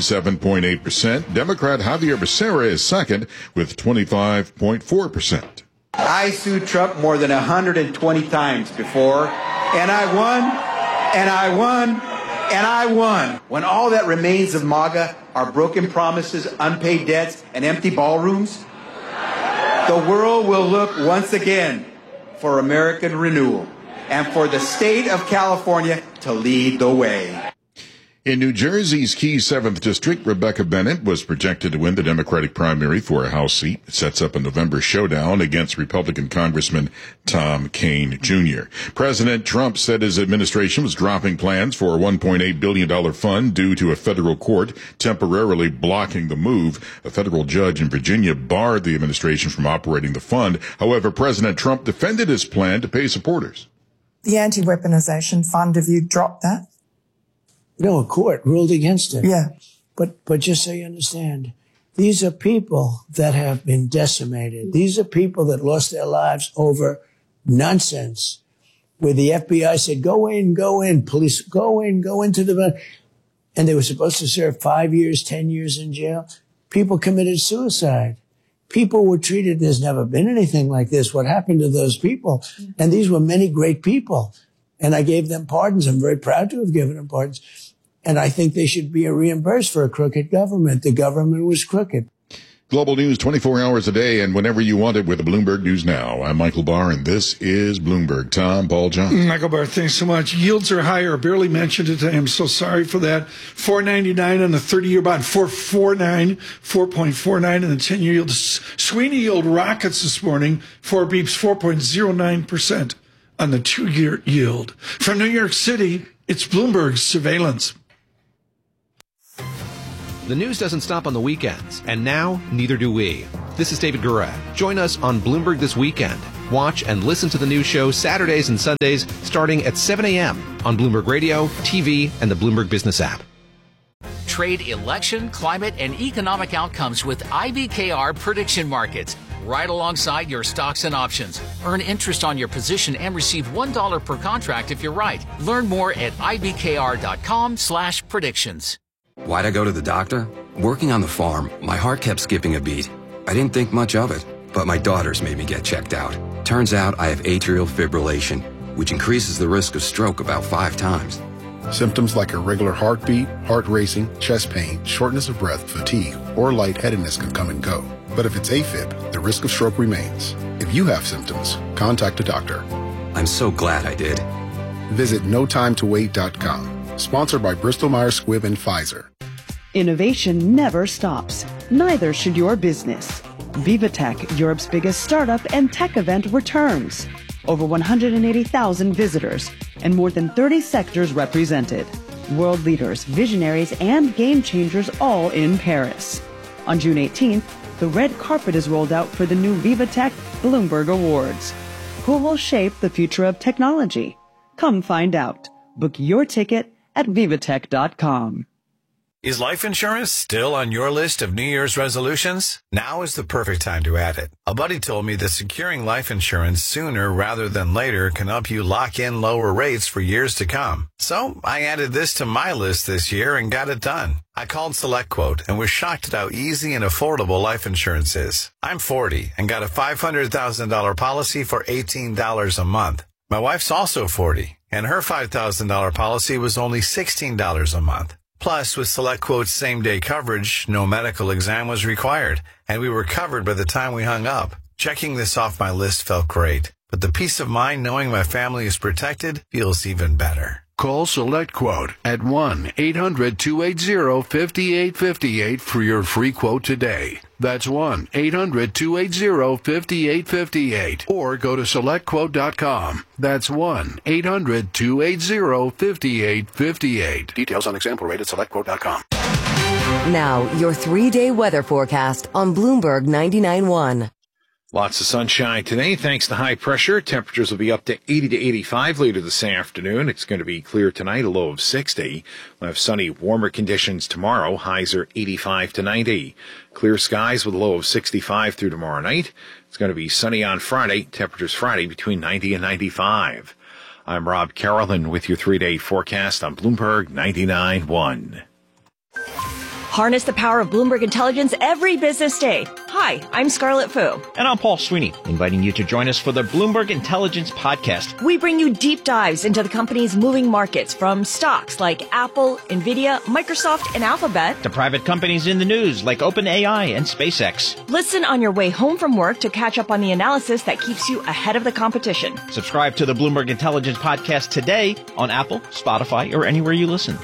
[SPEAKER 5] 27.8%. Democrat Javier Becerra is second with 25.4%.
[SPEAKER 7] I sued Trump more than 120 times before, and I won, and I won, and I won. When all that remains of MAGA are broken promises, unpaid debts, and empty ballrooms, the world will look once again for American renewal and for the state of California to lead the way.
[SPEAKER 5] In New Jersey's key 7th District, Rebecca Bennett was projected to win the Democratic primary for a House seat. It sets up a November showdown against Republican Congressman Tom Kean Jr. President Trump said his administration was dropping plans for a $1.8 billion fund due to a federal court temporarily blocking the move. A federal judge in Virginia barred the administration from operating the fund. However, President Trump defended his plan to pay supporters.
[SPEAKER 8] The anti-weaponization fund, have you dropped that?
[SPEAKER 10] No, a court ruled against it.
[SPEAKER 8] Yeah.
[SPEAKER 10] But just so you understand, these are people that have been decimated. These are people that lost their lives over nonsense, where the FBI said, go in, police, go into the, and they were supposed to serve 5 years, 10 years in jail. People committed suicide. People were treated, there's never been anything like this. What happened to those people? And these were many great people. And I gave them pardons. I'm very proud to have given them pardons. And I think they should be reimbursed for a crooked government. The government was crooked.
[SPEAKER 5] Global news 24 hours a day and whenever you want it with Bloomberg News Now. I'm Michael Barr, and this is Bloomberg. Tom, Paul Johnson.
[SPEAKER 3] Michael Barr, thanks so much. Yields are higher. Barely mentioned it today. I'm so sorry for that. 4.99 on the 30-year bond. 4.49 in the 10-year yield. Sweeney yield rockets this morning. 4 beeps, 4.09% on the 2-year yield. From New York City, it's Bloomberg Surveillance.
[SPEAKER 2] The news doesn't stop on the weekends, and now neither do we. This is David Gura. Join us on Bloomberg This Weekend. Watch and listen to the news show Saturdays and Sundays starting at 7 a.m. on Bloomberg Radio, TV, and the Bloomberg Business app.
[SPEAKER 11] Trade election, climate, and economic outcomes with IBKR prediction markets. Right alongside your stocks and options. Earn interest on your position and receive $1 per contract if you're right. Learn more at ibkr.com/predictions.
[SPEAKER 12] Why'd I go to the doctor? Working on the farm, my heart kept skipping a beat. I didn't think much of it, but my daughters made me get checked out. Turns out I have atrial fibrillation, which increases the risk of stroke about 5 times.
[SPEAKER 13] Symptoms like irregular heartbeat, heart racing, chest pain, shortness of breath, fatigue, or lightheadedness can come and go. But if it's AFib, the risk of stroke remains. If you have symptoms, contact a doctor.
[SPEAKER 12] I'm so glad I did.
[SPEAKER 13] Visit notimetowait.com. Sponsored by Bristol-Myers Squibb and Pfizer.
[SPEAKER 14] Innovation never stops. Neither should your business. VivaTech, Europe's biggest startup and tech event, returns. Over 180,000 visitors and more than 30 sectors represented. World leaders, visionaries, and game changers all in Paris. On June 18th, the red carpet is rolled out for the new VivaTech Bloomberg Awards. Who will shape the future of technology? Come find out. Book your ticket at vivatech.com.
[SPEAKER 15] Is life insurance still on your list of New Year's resolutions? Now is the perfect time to add it. A buddy told me that securing life insurance sooner rather than later can help you lock in lower rates for years to come. So I added this to my list this year and got it done. I called SelectQuote and was shocked at how easy and affordable life insurance is. I'm 40 and got a $500,000 policy for $18 a month. My wife's also 40, and her $5,000 policy was only $16 a month. Plus, with SelectQuote's same-day coverage, no medical exam was required, and we were covered by the time we hung up. Checking this off my list felt great, but the peace of mind knowing my family is protected feels even better.
[SPEAKER 16] Call SelectQuote at 1-800-280-5858 for your free quote today. That's 1-800-280-5858. Or go to SelectQuote.com. That's 1-800-280-5858. Details on example rate at SelectQuote.com.
[SPEAKER 9] Now, your 3-day weather forecast on Bloomberg 99.1.
[SPEAKER 17] Lots of sunshine today, thanks to high pressure. Temperatures will be up to 80 to 85 later this afternoon. It's going to be clear tonight, a low of 60. We'll have sunny, warmer conditions tomorrow. Highs are 85 to 90. Clear skies with a low of 65 through tomorrow night. It's going to be sunny on Friday. Temperatures Friday between 90 and 95. I'm Rob Carolyn with your 3-day forecast on Bloomberg 99.1.
[SPEAKER 27] Harness the power of Bloomberg Intelligence every business day. Hi, I'm Scarlett Fu.
[SPEAKER 1] And I'm Paul Sweeney, inviting you to join us for the Bloomberg Intelligence Podcast.
[SPEAKER 27] We bring you deep dives into the company's moving markets, from stocks like Apple, Nvidia, Microsoft, and Alphabet,
[SPEAKER 1] to private companies in the news like OpenAI and SpaceX.
[SPEAKER 27] Listen on your way home from work to catch up on the analysis that keeps you ahead of the competition.
[SPEAKER 1] Subscribe to the Bloomberg Intelligence Podcast today on Apple, Spotify, or anywhere you listen.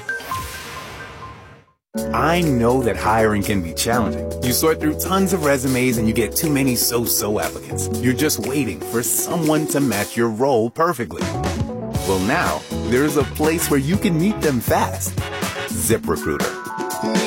[SPEAKER 18] I know that hiring can be challenging. You sort through tons of resumes and you get too many so-so applicants. You're just waiting for someone to match your role perfectly. Well, now there's a place where you can meet them fast. ZipRecruiter.